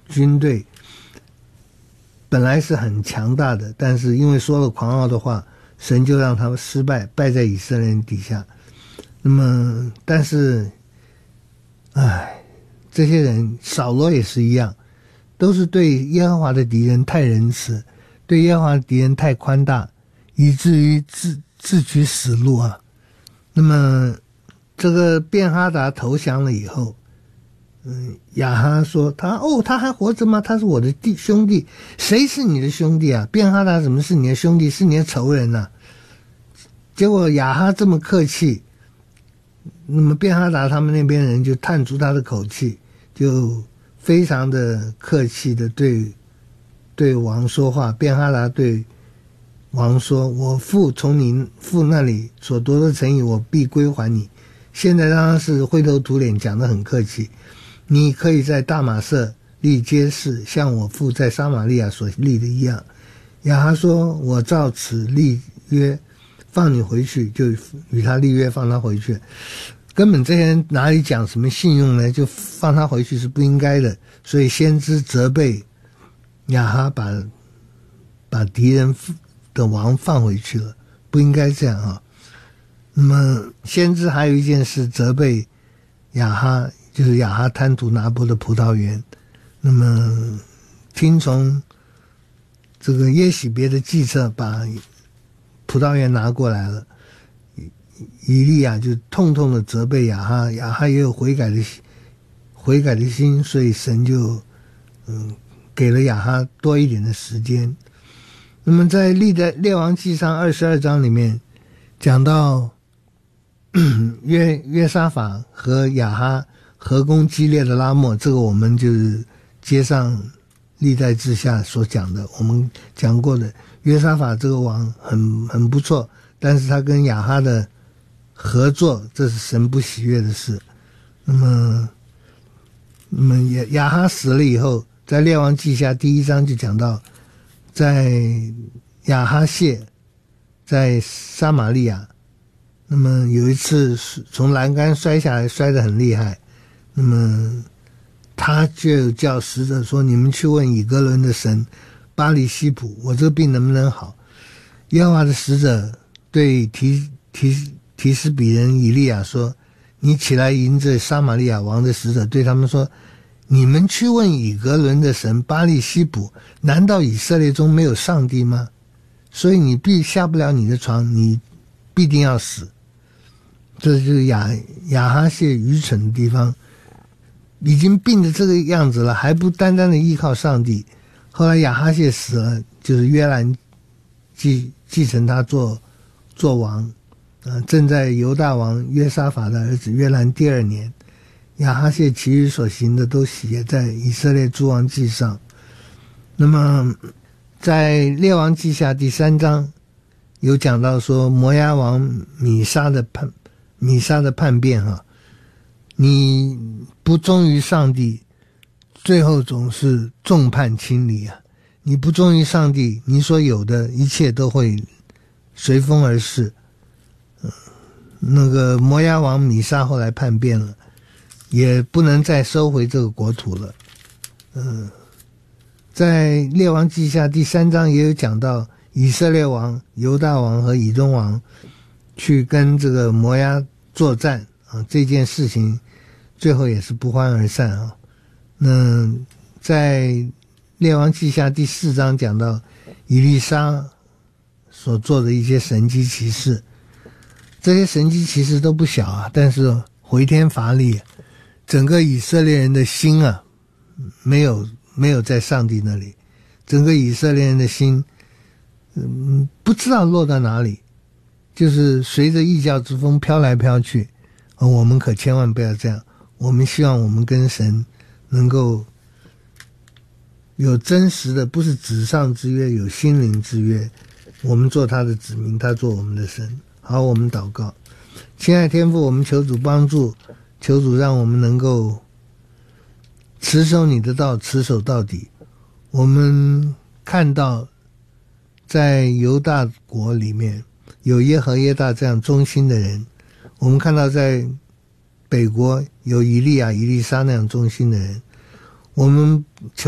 军队本来是很强大的，但是因为说了狂傲的话，神就让他们失败，败在以色列人底下。那么但是这些人扫罗也是一样，都是对耶和华的敌人太仁慈，对耶和华的敌人太宽大，以至于自取死路啊。那么这个便哈达投降了以后，亚哈说他还活着吗？他是我的兄弟。谁是你的兄弟啊？便哈达怎么是你的兄弟？是你的仇人啊。结果亚哈这么客气，那么便哈达他们那边人就探出他的口气，就非常的客气的对王说话。便哈达对王说，我父从你父那里所夺的诚意，我必归还你。现在当然是灰头土脸，讲得很客气。你可以在大马色立街市，像我父在撒玛利亚所立的一样。亚哈说，我照此立约，放你回去，就与他立约，放他回去。根本这些人哪里讲什么信用呢？就放他回去是不应该的。所以先知责备亚哈把敌人的王放回去了，不应该这样啊。那么先知还有一件事责备亚哈，就是亚哈贪图拿伯的葡萄园。那么听从这个耶洗别的计策，把葡萄园拿过来了。以利亚就痛痛的责备亚哈，亚哈也有悔改的心，所以神就给了亚哈多一点的时间。那么在列王纪上22章里面讲到约沙法和亚哈合攻基列的拉末，这个我们就是接上历代志下所讲的，我们讲过的。约沙法这个王很不错，但是他跟亚哈的合作，这是神不喜悦的事。那么亚哈死了以后，在列王记下第1章就讲到，在亚哈谢在撒玛利亚，那么有一次从栏杆摔下来，摔得很厉害。那么他就叫使者说，你们去问以格伦的神巴力西卜，我这个病能不能好？耶和华的使者对提斯比人以利亚说，你起来迎着撒玛利亚王的使者，对他们说，你们去问以格伦的神巴力西卜，难道以色列中没有上帝吗？所以你必下不了你的床，你必定要死。这就是亚哈谢愚蠢的地方，已经病得这个样子了，还不单单的依靠上帝。后来亚哈谢死了，就是约兰继承他做王，正在犹大王约沙法的儿子约兰第2年。亚哈谢其余所行的都写在以色列诸王记上。那么在列王记下第3章有讲到说，摩押王米沙的叛变你不忠于上帝，最后总是众叛亲离啊！你不忠于上帝，你所有的一切都会随风而逝。那个摩押王米沙后来叛变了，也不能再收回这个国土了。在列王记下第3章也有讲到，以色列王、犹大王和以东王去跟这个摩押作战这件事情最后也是不欢而散啊。那在列王记下第4章讲到以利沙所做的一些神迹奇事，这些神迹奇事都不小啊，但是回天乏力，整个以色列人的心没有在上帝那里，整个以色列人的心不知道落到哪里，就是随着异教之风飘来飘去。我们可千万不要这样，我们希望我们跟神能够有真实的，不是纸上之约，有心灵之约。我们做他的子民，他做我们的神。好，我们祷告。亲爱的天父，我们求主帮助，求主让我们能够持守你的道，持守到底。我们看到在犹大国里面有耶和耶大这样忠心的人，我们看到在北国有以利亚、以利沙那样忠心的人，我们求